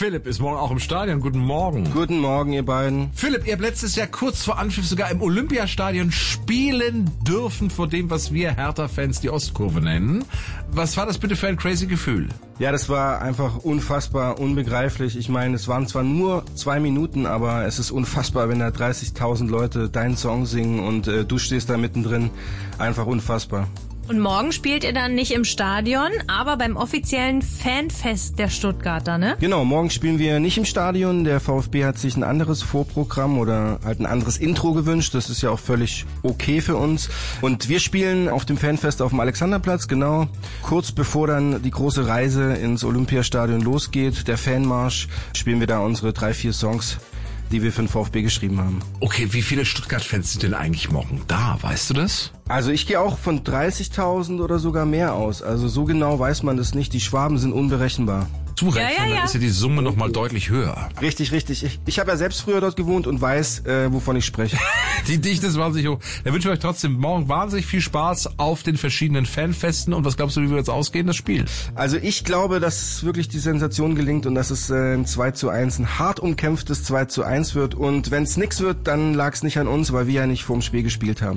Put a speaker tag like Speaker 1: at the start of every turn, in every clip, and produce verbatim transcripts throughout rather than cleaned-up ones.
Speaker 1: Philipp ist morgen auch im Stadion. Guten Morgen.
Speaker 2: Guten Morgen, ihr beiden.
Speaker 1: Philipp, ihr habt letztes Jahr kurz vor Anpfiff sogar im Olympiastadion spielen dürfen vor dem, was wir Hertha-Fans die Ostkurve nennen. Was war das bitte für ein crazy Gefühl?
Speaker 2: Ja, das war einfach unfassbar, unbegreiflich. Ich meine, es waren zwar nur zwei Minuten, aber es ist unfassbar, wenn da dreißigtausend Leute deinen Song singen und äh, du stehst da mittendrin. Einfach unfassbar.
Speaker 3: Und morgen spielt ihr dann nicht im Stadion, aber beim offiziellen Fanfest der Stuttgarter, ne?
Speaker 2: Genau, morgen spielen wir nicht im Stadion. Der VfB hat sich ein anderes Vorprogramm oder halt ein anderes Intro gewünscht. Das ist ja auch völlig okay für uns. Und wir spielen auf dem Fanfest auf dem Alexanderplatz, genau. Kurz bevor dann die große Reise ins Olympiastadion losgeht, der Fanmarsch, spielen wir da unsere drei, vier Songs, die wir für den VfB geschrieben haben.
Speaker 1: Okay, wie viele Stuttgart-Fans sind denn eigentlich morgen da? Weißt du das?
Speaker 2: Also ich gehe auch von dreißigtausend oder sogar mehr aus. Also so genau weiß man das nicht. Die Schwaben sind unberechenbar.
Speaker 1: Zurechnen,
Speaker 3: Ja, ja, ja.
Speaker 1: dann ist ja die Summe noch mal deutlich höher.
Speaker 2: Richtig, richtig. Ich, ich habe ja selbst früher dort gewohnt und weiß, äh, wovon ich spreche.
Speaker 1: Die Dichte ist wahnsinnig hoch. Dann wünsche ich euch trotzdem morgen wahnsinnig viel Spaß auf den verschiedenen Fanfesten. Und was glaubst du, wie wir jetzt ausgehen, das Spiel?
Speaker 2: Also ich glaube, dass wirklich die Sensation gelingt und dass es äh, ein zwei zu eins, ein hart umkämpftes zwei zu eins wird. Und wenn es nix wird, dann lag es nicht an uns, weil wir ja nicht vorm Spiel gespielt haben.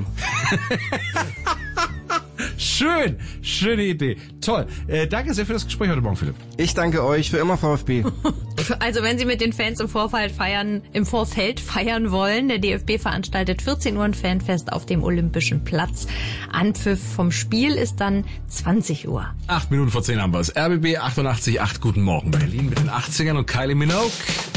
Speaker 1: Schön, schöne Idee. Toll. Äh, danke sehr für das Gespräch heute Morgen, Philipp.
Speaker 2: Ich danke euch, für immer VfB.
Speaker 3: Also wenn Sie mit den Fans im Vorfeld feiern, im Vorfeld feiern wollen, der D F B veranstaltet vierzehn Uhr ein Fanfest auf dem Olympischen Platz. Anpfiff vom Spiel ist dann zwanzig Uhr.
Speaker 1: Acht Minuten vor zehn haben wir es. R B B achtundachtzig Komma acht, guten Morgen Berlin mit den achtzigern und Kylie Minogue.